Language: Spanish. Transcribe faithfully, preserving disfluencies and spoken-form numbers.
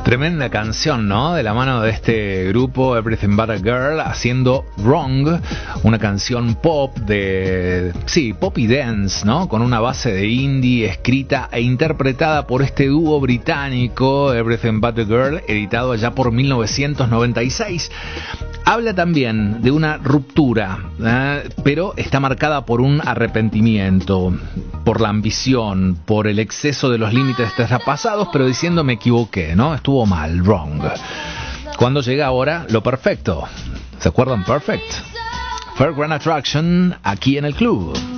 Tremenda canción, ¿no? De la mano de este grupo Everything But a Girl haciendo Wrong, una canción pop de... sí, pop y dance, ¿no? Con una base de indie escrita e interpretada por este dúo británico Everything But a Girl, editado allá por mil novecientos noventa y seis. Habla también de una ruptura, ¿eh? Pero está marcada por un arrepentimiento, por la ambición, por el exceso de los límites traspasados, pero diciendo me equivoqué, ¿no? Estuvo mal, wrong. Cuando llega ahora lo perfecto. ¿Se acuerdan? Perfect. Fairground Attraction, aquí en el club.